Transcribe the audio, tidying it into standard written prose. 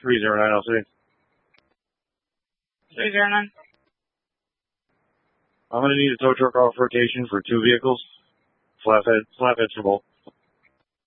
309 LC. 309. I'm going to need a tow truck off rotation for 2 vehicles. Flatheads for both.